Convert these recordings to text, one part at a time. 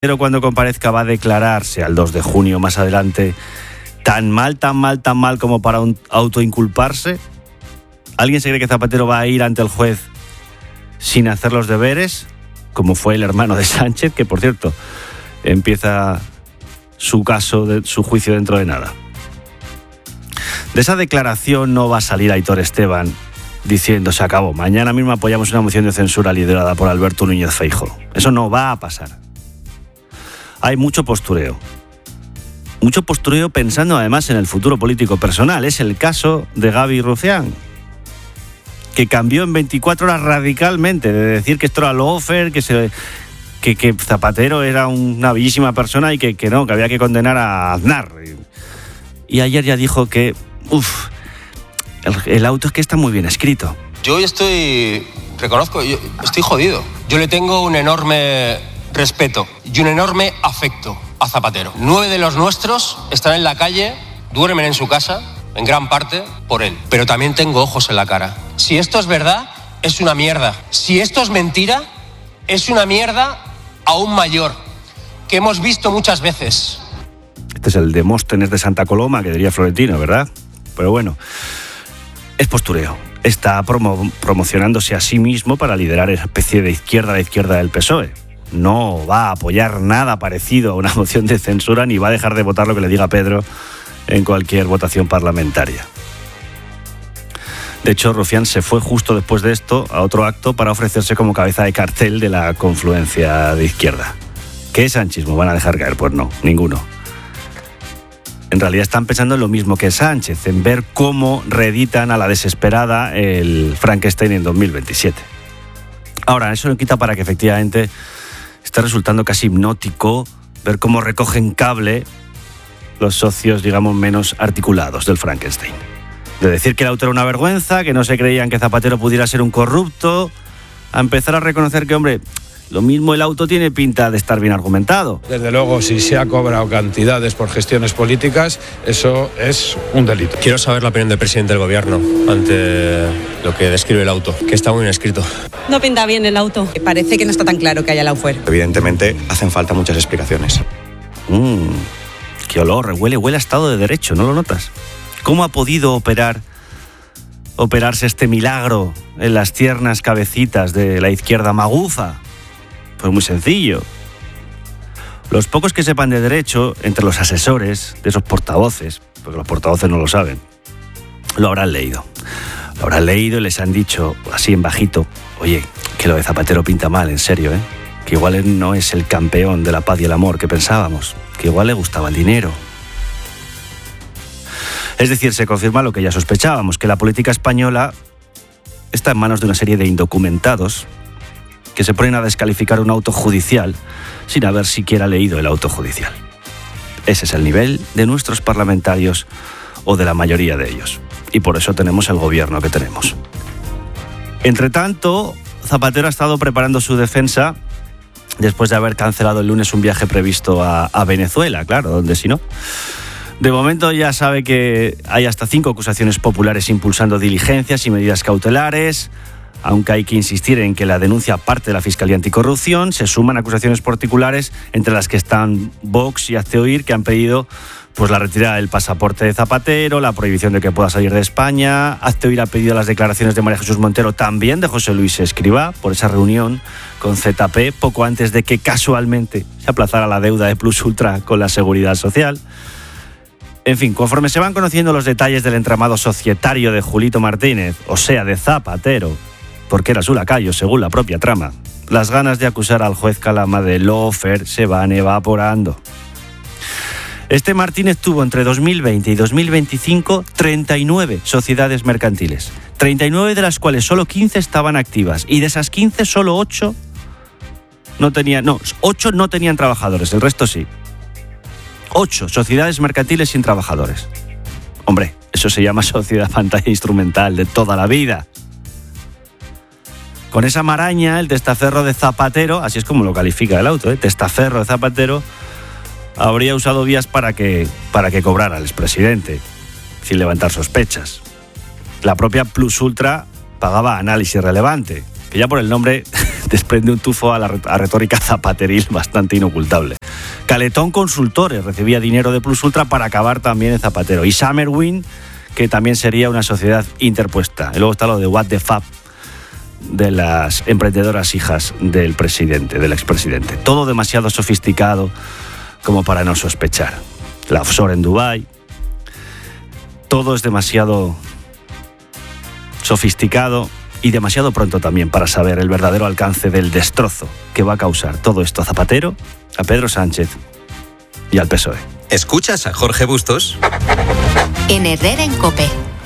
Pero cuando comparezca va a declararse al 2 de junio más adelante tan mal como para autoinculparse. ¿Alguien se cree que Zapatero va a ir ante el juez sin hacer los deberes? Como fue el hermano de Sánchez, que por cierto empieza su juicio dentro de nada. De esa declaración no va a salir Aitor Esteban diciendo se acabó, mañana mismo apoyamos una moción de censura liderada por Alberto Núñez Feijóo. Eso no va a pasar. Hay mucho postureo pensando además en el futuro político personal. Es el caso de Gaby Rufián, que cambió en 24 horas radicalmente, de decir que esto era lawfare, que Zapatero era una bellísima persona y que había que condenar a Aznar. Y ayer ya dijo que el auto es que está muy bien escrito. Yo hoy estoy jodido. Yo le tengo un enorme respeto y un enorme afecto a Zapatero. 9 de los nuestros están en la calle, duermen en su casa, en gran parte por él. Pero también tengo ojos en la cara. Si esto es verdad, es una mierda. Si esto es mentira, es una mierda aún mayor, que hemos visto muchas veces. Este es el Demóstenes de Santa Coloma, que diría Florentino, ¿verdad? Pero bueno, es postureo. Está promocionándose a sí mismo para liderar esa especie de izquierda del PSOE. No va a apoyar nada parecido a una moción de censura, ni va a dejar de votar lo que le diga Pedro en cualquier votación parlamentaria. De hecho, Rufián se fue justo después de esto a otro acto para ofrecerse como cabeza de cartel de la confluencia de izquierda. ¿Qué sanchismo van a dejar caer? Pues no, ninguno. En realidad están pensando en lo mismo que Sánchez, en ver cómo reeditan a la desesperada el Frankenstein en 2027. Ahora, eso no quita para que efectivamente está resultando casi hipnótico ver cómo recogen cable los socios, digamos, menos articulados del Frankenstein. De decir que el auto era una vergüenza, que no se creían que Zapatero pudiera ser un corrupto, a empezar a reconocer que, hombre, lo mismo el auto tiene pinta de estar bien argumentado. Desde luego, si se ha cobrado cantidades por gestiones políticas, eso es un delito. Quiero saber la opinión del presidente del gobierno ante lo que describe el auto, que está muy bien escrito. No pinta bien el auto. Parece que no está tan claro que haya lawfare. Evidentemente, hacen falta muchas explicaciones. Qué olor, huele a Estado de Derecho, ¿no lo notas? ¿Cómo ha podido operarse este milagro en las tiernas cabecitas de la izquierda magufa? Pues muy sencillo. Los pocos que sepan de derecho, entre los asesores de esos portavoces, porque los portavoces no lo saben, lo habrán leído. Lo habrán leído y les han dicho, así en bajito, oye, que lo de Zapatero pinta mal, en serio, que igual él no es el campeón de la paz y el amor que pensábamos, que igual le gustaba el dinero. Es decir, se confirma lo que ya sospechábamos, que la política española está en manos de una serie de indocumentados que se ponen a descalificar un auto judicial sin haber siquiera leído el auto judicial. Ese es el nivel de nuestros parlamentarios o de la mayoría de ellos. Y por eso tenemos el gobierno que tenemos. Entre tanto, Zapatero ha estado preparando su defensa después de haber cancelado el lunes un viaje previsto a Venezuela, claro, donde si no. De momento ya sabe que hay hasta 5 acusaciones populares impulsando diligencias y medidas cautelares, aunque hay que insistir en que la denuncia parte de la Fiscalía Anticorrupción. Se suman acusaciones particulares, entre las que están Vox y Hazte Oír, que han pedido la retirada del pasaporte de Zapatero, la prohibición de que pueda salir de España. Hazte Oír ha pedido las declaraciones de María Jesús Montero, también de José Luis Escrivá, por esa reunión con ZP, poco antes de que casualmente se aplazara la deuda de Plus Ultra con la Seguridad Social. En fin, conforme se van conociendo los detalles del entramado societario de Julito Martínez, o sea, de Zapatero, porque era su lacayo según la propia trama, las ganas de acusar al juez Calama de lawfare se van evaporando. Este Martínez tuvo entre 2020 y 2025 39 sociedades mercantiles, 39 de las cuales solo 15 estaban activas, y de esas 15 solo 8 no tenían trabajadores, el resto sí. 8 sociedades mercantiles sin trabajadores. Hombre, eso se llama sociedad pantalla instrumental de toda la vida. Con esa maraña, el testaferro de Zapatero, así es como lo califica el auto, testaferro de Zapatero, habría usado vías para que cobrara al expresidente, sin levantar sospechas. La propia Plus Ultra pagaba análisis relevante, que ya por el nombre desprende un tufo a retórica zapateril bastante inocultable. Caletón Consultores recibía dinero de Plus Ultra para acabar también en Zapatero. Y Summerwin, que también sería una sociedad interpuesta. Y luego está lo de What the Fuck de las emprendedoras hijas del presidente, del expresidente. Todo demasiado sofisticado como para no sospechar. La offshore en Dubái. Todo es demasiado sofisticado y demasiado pronto también para saber el verdadero alcance del destrozo que va a causar todo esto a Zapatero, a Pedro Sánchez y al PSOE. ¿Escuchas a Jorge Bustos? En Herrera en COPE.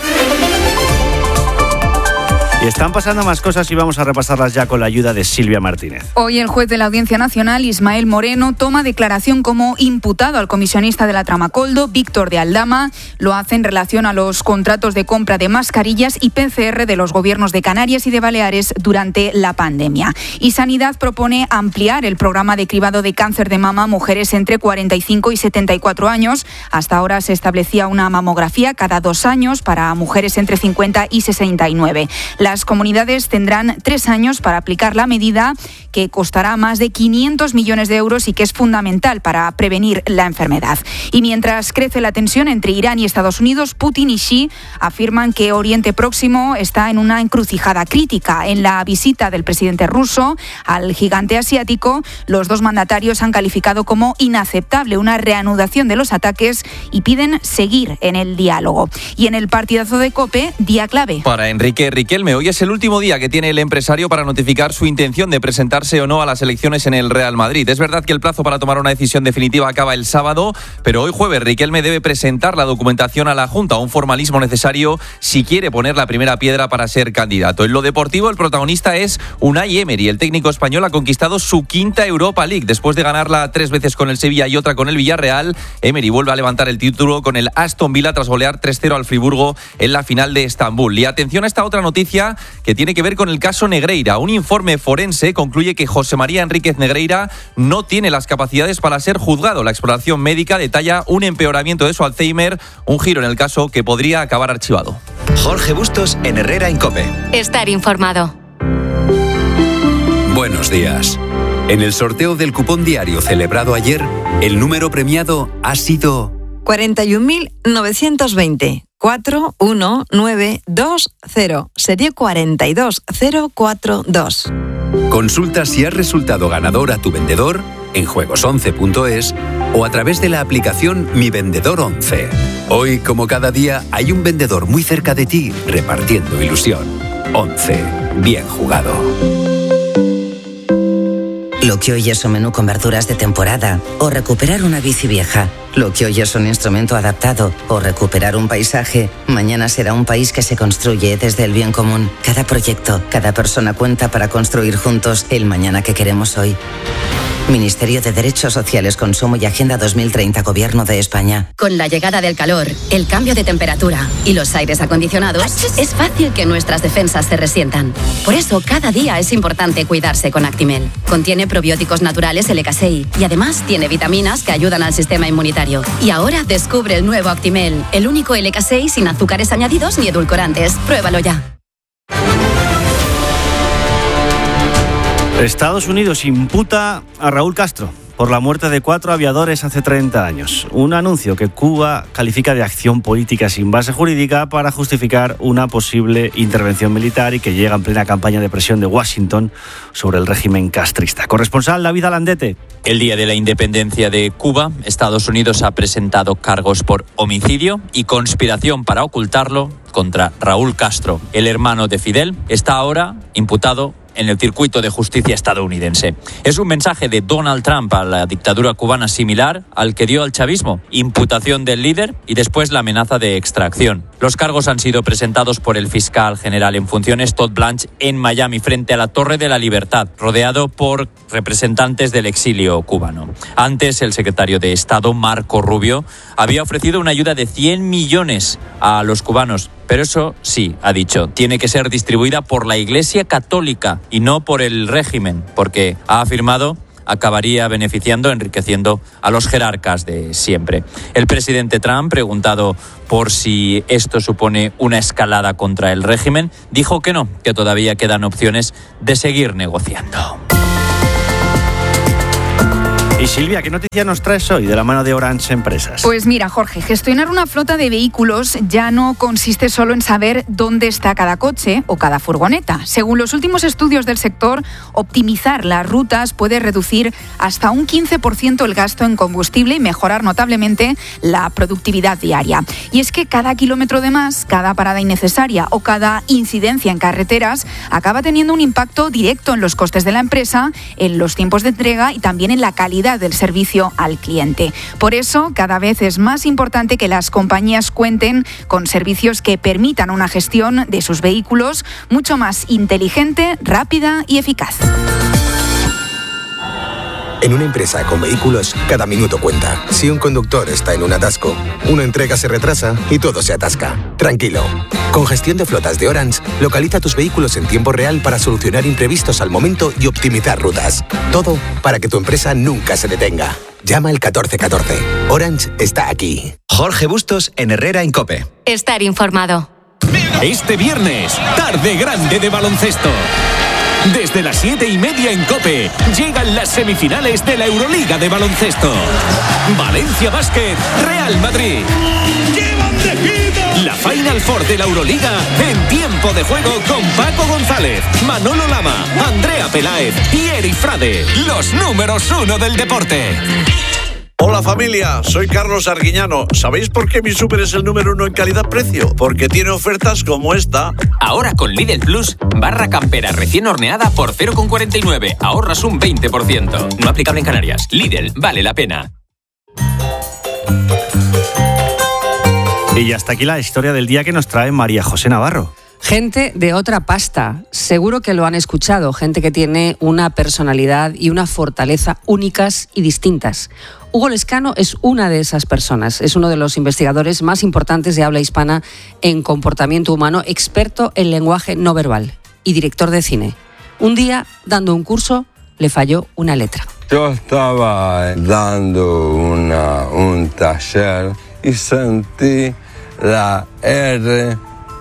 Y están pasando más cosas y vamos a repasarlas ya con la ayuda de Silvia Martínez. Hoy el juez de la Audiencia Nacional, Ismael Moreno, toma declaración como imputado al comisionista de la trama Koldo, Víctor de Aldama. Lo hace en relación a los contratos de compra de mascarillas y PCR de los gobiernos de Canarias y de Baleares durante la pandemia. Y Sanidad propone ampliar el programa de cribado de cáncer de mama a mujeres entre 45 y 74 años. Hasta ahora se establecía una mamografía cada 2 años para mujeres entre 50 y 69. Las comunidades tendrán 3 años para aplicar la medida, que costará más de 500 millones de euros y que es fundamental para prevenir la enfermedad. Y mientras crece la tensión entre Irán y Estados Unidos, Putin y Xi afirman que Oriente Próximo está en una encrucijada crítica. En la visita del presidente ruso al gigante asiático, los dos mandatarios han calificado como inaceptable una reanudación de los ataques y piden seguir en el diálogo. Y en el partidazo de COPE, día clave. Para Enrique Riquelme, hoy es el último día que tiene el empresario para notificar su intención de presentarse o no a las elecciones en el Real Madrid. Es verdad que el plazo para tomar una decisión definitiva acaba el sábado, pero hoy jueves Riquelme debe presentar la documentación a la Junta, un formalismo necesario si quiere poner la primera piedra para ser candidato. En lo deportivo, el protagonista es Unai Emery. El técnico español ha conquistado su 5ª Europa League. Después de ganarla 3 veces con el Sevilla y otra con el Villarreal, Emery vuelve a levantar el título con el Aston Villa tras golear 3-0 al Friburgo en la final de Estambul. Y atención a esta otra noticia que tiene que ver con el caso Negreira. Un informe forense concluye que José María Enríquez Negreira no tiene las capacidades para ser juzgado. La exploración médica detalla un empeoramiento de su Alzheimer, un giro en el caso que podría acabar archivado. Jorge Bustos en Herrera en COPE. Estar informado. Buenos días. En el sorteo del cupón diario celebrado ayer, el número premiado ha sido 41.920. 41920, serie 42042. Consulta si has resultado ganador a tu vendedor en juegos11.es o a través de la aplicación Mi Vendedor 11. Hoy, como cada día, hay un vendedor muy cerca de ti repartiendo ilusión. 11. Bien jugado. Lo que hoy es un menú con verduras de temporada o recuperar una bici vieja. Lo que hoy es un instrumento adaptado o recuperar un paisaje, mañana será un país que se construye desde el bien común. Cada proyecto, cada persona cuenta para construir juntos el mañana que queremos hoy. Ministerio de Derechos Sociales, Consumo y Agenda 2030, Gobierno de España. Con la llegada del calor, el cambio de temperatura y los aires acondicionados, es fácil que nuestras defensas se resientan. Por eso, cada día es importante cuidarse con Actimel. Contiene probióticos naturales LK6 y además tiene vitaminas que ayudan al sistema inmunitario. Y ahora descubre el nuevo Actimel, el único LK6 sin azúcares añadidos ni edulcorantes. Pruébalo ya. Estados Unidos imputa a Raúl Castro por la muerte de 4 aviadores hace 30 años. Un anuncio que Cuba califica de acción política sin base jurídica para justificar una posible intervención militar y que llega en plena campaña de presión de Washington sobre el régimen castrista. Corresponsal David Alandete. El día de la independencia de Cuba, Estados Unidos ha presentado cargos por homicidio y conspiración para ocultarlo contra Raúl Castro. El hermano de Fidel está ahora imputado en el circuito de justicia estadounidense. Es un mensaje de Donald Trump a la dictadura cubana similar al que dio al chavismo. Imputación del líder y después la amenaza de extracción. Los cargos han sido presentados por el fiscal general en funciones Todd Blanche en Miami frente a la Torre de la Libertad, rodeado por representantes del exilio cubano. Antes, el secretario de Estado, Marco Rubio, había ofrecido una ayuda de 100 millones a los cubanos. Pero eso sí, ha dicho, tiene que ser distribuida por la Iglesia Católica y no por el régimen, porque ha afirmado acabaría beneficiando, enriqueciendo a los jerarcas de siempre. El presidente Trump, preguntado por si esto supone una escalada contra el régimen, dijo que no, que todavía quedan opciones de seguir negociando. Y Silvia, ¿qué noticia nos traes hoy de la mano de Orange Empresas? Pues mira, Jorge, gestionar una flota de vehículos ya no consiste solo en saber dónde está cada coche o cada furgoneta. Según los últimos estudios del sector, optimizar las rutas puede reducir hasta un 15% el gasto en combustible y mejorar notablemente la productividad diaria. Y es que cada kilómetro de más, cada parada innecesaria o cada incidencia en carreteras acaba teniendo un impacto directo en los costes de la empresa, en los tiempos de entrega y también en la calidad del servicio al cliente. Por eso, cada vez es más importante que las compañías cuenten con servicios que permitan una gestión de sus vehículos mucho más inteligente, rápida y eficaz. En una empresa con vehículos, cada minuto cuenta. Si un conductor está en un atasco, una entrega se retrasa y todo se atasca. Tranquilo. Con gestión de flotas de Orange, localiza tus vehículos en tiempo real para solucionar imprevistos al momento y optimizar rutas. Todo para que tu empresa nunca se detenga. Llama al 1414. Orange está aquí. Jorge Bustos en Herrera en COPE. Estar informado. Este viernes, tarde grande de baloncesto. Desde las 7:30 en COPE llegan las semifinales de la Euroliga de baloncesto. Valencia Basket, Real Madrid. La Final Four de la Euroliga en tiempo de juego con Paco González, Manolo Lama, Andrea Peláez y Eric Frade, los números 1 del deporte. Hola familia, soy Carlos Arguiñano. ¿Sabéis por qué mi súper es el número 1 en calidad-precio? Porque tiene ofertas como esta. Ahora con Lidl Plus, barra campera recién horneada por 0,49. Ahorras un 20%. No aplicable en Canarias. Lidl, vale la pena. Y hasta aquí la historia del día que nos trae María José Navarro. Gente de otra pasta, seguro que lo han escuchado, gente que tiene una personalidad y una fortaleza únicas y distintas. Hugo Lescano es una de esas personas, es uno de los investigadores más importantes de habla hispana en comportamiento humano, experto en lenguaje no verbal y director de cine. Un día, dando un curso, le falló una letra. Yo estaba dando un taller y sentí la R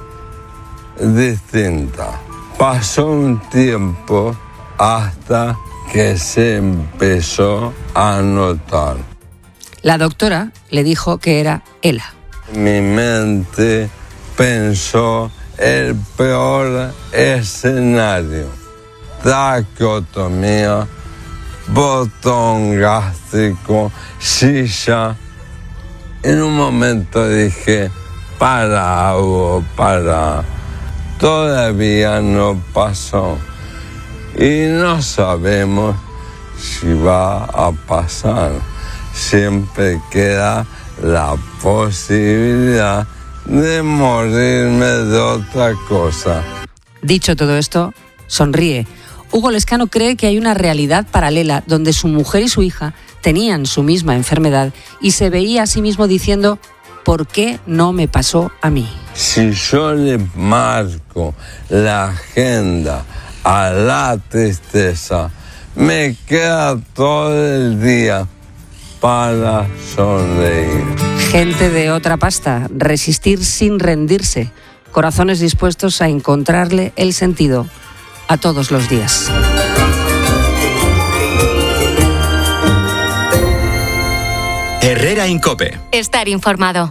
distinta. Pasó un tiempo hasta que se empezó a notar. La doctora le dijo que era ELA. Mi mente pensó el peor escenario. Traqueotomía, botón gástrico, silla. En un momento dije, para. Todavía no pasó y no sabemos si va a pasar. Siempre queda la posibilidad de morirme de otra cosa. Dicho todo esto, sonríe. Hugo Lescano cree que hay una realidad paralela donde su mujer y su hija tenían su misma enfermedad y se veía a sí mismo diciendo, ¿por qué no me pasó a mí? Si yo le marco la agenda a la tristeza, me queda todo el día para sonreír. Gente de otra pasta, resistir sin rendirse, corazones dispuestos a encontrarle el sentido a todos los días. Herrera en COPE. Estar informado.